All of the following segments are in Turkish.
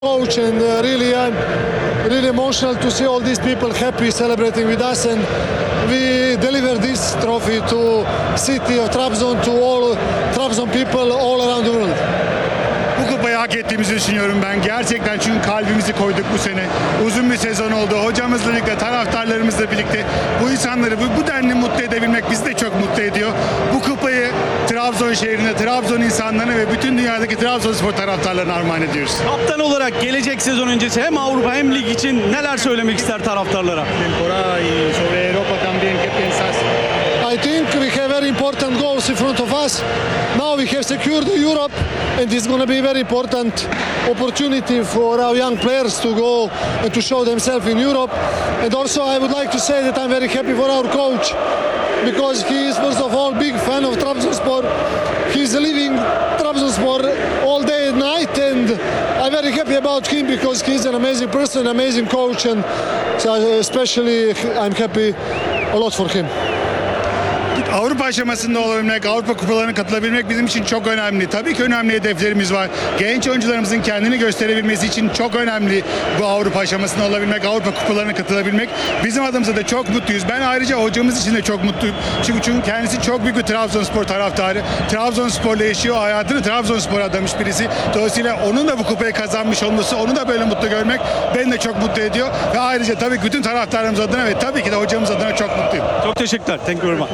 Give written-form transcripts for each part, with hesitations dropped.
Coach, and really I'm really emotional to see all these people happy celebrating with us, and we deliver this trophy to city of Trabzon, to all Trabzon people all around the world. Bu kupayı hak ettiğimizi düşünüyorum ben. Gerçekten çünkü kalbimizi koyduk bu sene. Uzun bir sezon oldu. Hocamızla birlikte, taraftarlarımızla birlikte bu insanları bu denli mutlu edebilmek bizi de çok mutlu ediyor. Bu kupayı Trabzon şehrine, Trabzon insanlarına ve bütün dünyadaki Trabzonspor taraftarlarına armağan ediyoruz. Kaptan olarak gelecek sezon öncesi hem Avrupa hem lig için neler söylemek ister taraftarlara? Sobre Europa también, ¿qué piensas? I think we have very important goals in front of us. Now we have secured Europe, and it's going to be a very important opportunity for our young players to go and to show themselves in Europe. And also I would like to say that I'm very happy for our coach, because he is first of all big fan of Trabzonspor. He's living Trabzonspor all day and night, and I'm very happy about him because he's an amazing person, amazing coach, and so especially I'm happy a lot for him. Avrupa aşamasında olabilmek, Avrupa kupalarına katılabilmek bizim için çok önemli. Tabii ki önemli hedeflerimiz var. Genç oyuncularımızın kendini gösterebilmesi için çok önemli bu Avrupa aşamasında olabilmek, Avrupa kupalarına katılabilmek. Bizim adımıza da çok mutluyuz. Ben ayrıca hocamız için de çok mutluyum. Çünkü kendisi çok büyük bir Trabzonspor taraftarı. Trabzonspor'la yaşıyor, hayatını Trabzonspor'a adamış birisi. Dolayısıyla onun da bu kupayı kazanmış olması, onu da böyle mutlu görmek beni de çok mutlu ediyor. Ve ayrıca tabii ki bütün taraftarlarımız adına ve tabii ki de hocamız adına çok mutluyum. Çok teşekkürler. Thank you very much.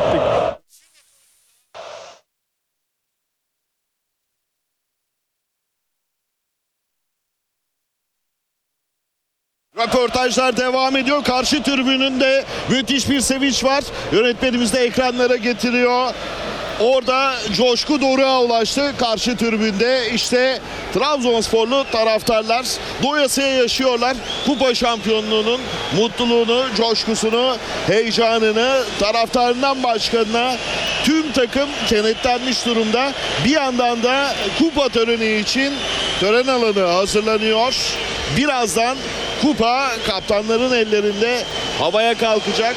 Röportajlar devam ediyor. Karşı tribününde müthiş bir sevinç var. Yönetmenimiz de ekranlara getiriyor. Orada coşku doruğa ulaştı. Karşı tribünde işte Trabzonsporlu taraftarlar doyasıya yaşıyorlar. Kupa şampiyonluğunun mutluluğunu, coşkusunu, heyecanını taraftarından başkanına tüm takım kenetlenmiş durumda. Bir yandan da kupa töreni için tören alanı hazırlanıyor. Birazdan kupa kaptanların ellerinde havaya kalkacak.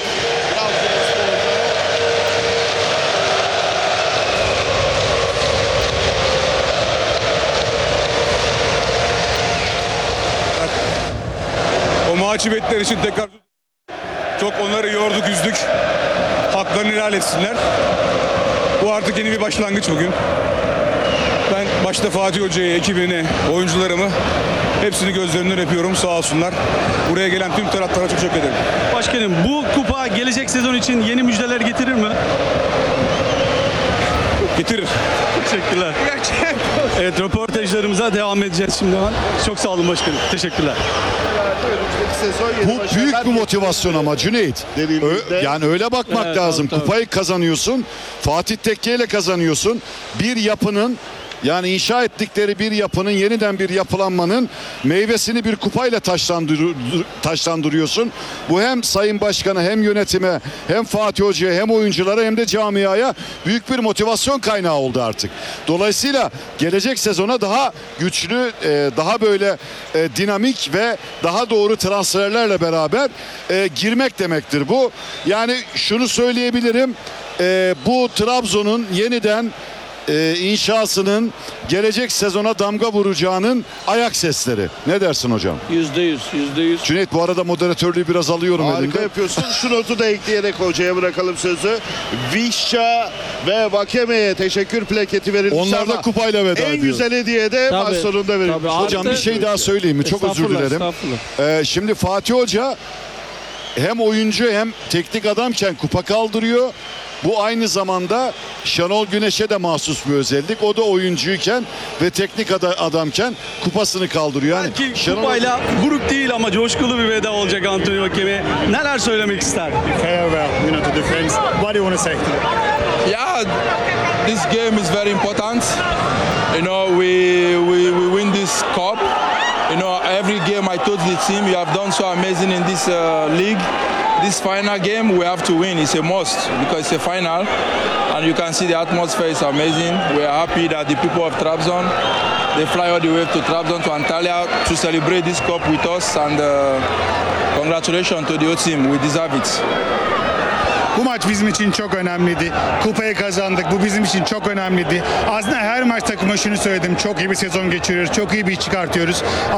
O mahcubiyetler için tekrar çok onları yorduk, üzdük. Haklarını helal etsinler. Bu artık yeni bir başlangıç bugün. Ben başta Fatih Hoca'yı, ekibini, oyuncularımı hepsini gözlerinden öpüyorum, sağ olsunlar. Buraya gelen tüm taraftara çok teşekkür ederim. Başkanım, bu kupa gelecek sezon için yeni müjdeler getirir mi? Getirir. Teşekkürler. Evet, röportajlarımıza devam edeceğiz şimdi hemen. Çok sağ olun başkanım. Teşekkürler. Bu büyük bir motivasyon ama Cüneyt. Yani öyle bakmak Evet, lazım. tabii. Kupayı kazanıyorsun. Fatih Tekke ile kazanıyorsun. Bir yapının, yani inşa ettikleri bir yapının, yeniden bir yapılanmanın meyvesini bir kupayla taşlandırıyorsun. Bu hem Sayın Başkan'a, hem yönetime, hem Fatih Hoca'ya, hem oyunculara, hem de camiaya büyük bir motivasyon kaynağı oldu artık. Dolayısıyla gelecek sezona daha güçlü, daha böyle dinamik ve daha doğru transferlerle beraber girmek demektir bu. Yani şunu söyleyebilirim, bu Trabzon'un yeniden inşasının gelecek sezona damga vuracağının ayak sesleri. Ne dersin hocam? %100. Cüneyt, bu arada moderatörlüğü biraz alıyorum Harika elinde. yapıyorsun. Şu notu da ekleyerek hocaya bırakalım sözü. Vişça ve Vakeme'ye teşekkür plaketi verilmiş. Onlar da ama kupayla veda ediyor. en güzel hediye de maç sonunda verilmiş. Hocam bir şey daha söyleyeyim mi? Çok özür dilerim. Şimdi Fatih Hoca hem oyuncu hem teknik adamken kupa kaldırıyor. Bu aynı zamanda Şenol Güneş'e de mahsus bir özellik. O da oyuncuyken ve teknik adamken kupasını kaldırıyor. Yani Belki kupayla buruk değil ama coşkulu bir veda olacak Antonio Vakeme. Neler söylemek ister? Farewell, to the fans. What do you want to say? Yeah, this game is very important. You know, we win this cup. You know, every game I told the team, you have done so amazing in this league. This final game we have to win. It's a must because it's a final, and you can see the atmosphere is amazing. We are happy that the people of Trabzon, they fly all the way to Trabzon, to Antalya, to celebrate this cup with us, and congratulations to the whole team. We deserve it. Bu maç bizim için çok önemliydi. Kupayı kazandık. Bu bizim için çok önemliydi. Aslında her maç takıma şunu söyledim. Çok iyi bir sezon geçiriyoruz. Çok iyi bir iş çıkartıyoruz.